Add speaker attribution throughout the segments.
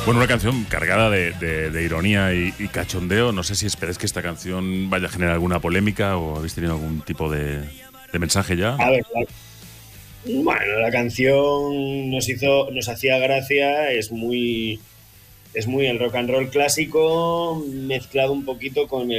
Speaker 1: Bueno, una canción cargada de ironía y cachondeo. No sé si esperáis que esta canción vaya a generar alguna polémica o habéis tenido algún tipo de mensaje ya.
Speaker 2: A ver, bueno, la canción nos hacía gracia, es muy el rock and roll clásico mezclado un poquito con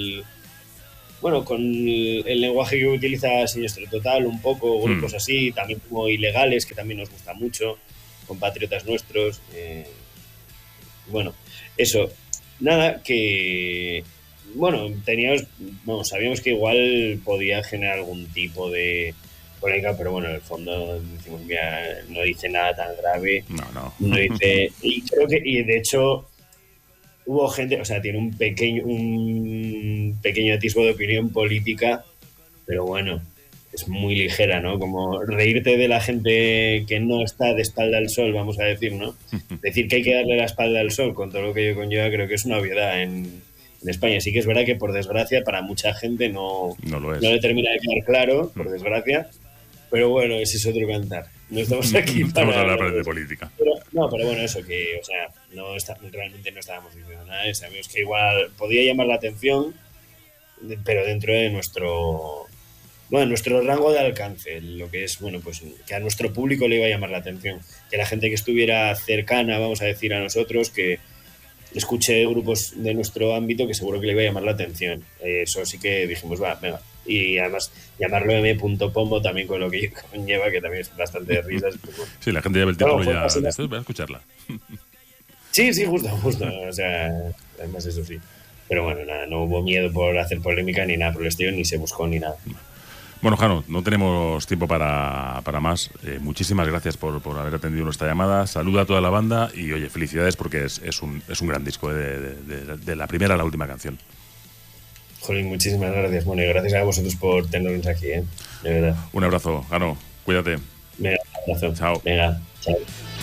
Speaker 2: el lenguaje que utiliza Siniestro Total, un poco, grupos así, también como Ilegales, que también nos gusta mucho, compatriotas nuestros. Bueno, eso. Nada, que... Bueno, sabíamos que igual podía generar algún tipo de polémica, pero bueno, en el fondo decimos, mira, no dice nada tan grave.
Speaker 1: No.
Speaker 2: No dice... Y creo que, y de hecho, hubo gente, o sea, tiene un pequeño atisbo de opinión política, pero bueno, es muy ligera, ¿no? Como reírte de la gente que no está de espalda al sol, vamos a decir, ¿no? Decir que hay que darle la espalda al sol con todo lo que ello conlleva, creo que es una obviedad en España. Sí que es verdad que, por desgracia, para mucha gente no
Speaker 1: lo es.
Speaker 2: No le termina de quedar claro, por desgracia, pero bueno, ese es otro cantar. No estamos aquí
Speaker 1: para hablar de política.
Speaker 2: Pero bueno, eso que, o sea, realmente no estábamos diciendo nada. Sabíamos que igual podía llamar la atención, pero dentro de nuestro rango de alcance, lo que es, bueno, pues que a nuestro público le iba a llamar la atención, que la gente que estuviera cercana, vamos a decir, a nosotros, que escuche grupos de nuestro ámbito, que seguro que le iba a llamar la atención. Eso sí que dijimos, va, venga. Y además llamarlo M.Pombo también, con lo que conlleva, que también es bastante de risas.
Speaker 1: Sí, la gente lleva el título ya. Voy a escucharla.
Speaker 2: Sí, justo. O sea, además eso sí. Pero bueno, nada, no hubo miedo por hacer polémica ni nada por el estilo, ni se buscó ni nada.
Speaker 1: Bueno, Jano, no tenemos tiempo para más. Muchísimas gracias por haber atendido nuestra llamada. Saluda a toda la banda y, oye, felicidades porque es un gran disco, de la primera a la última canción.
Speaker 2: Jolín, muchísimas gracias. Bueno, y gracias a vosotros por tenernos aquí, de verdad.
Speaker 1: Un abrazo, Jano. Cuídate.
Speaker 2: Venga, un abrazo.
Speaker 1: Chao.
Speaker 2: Venga, chao.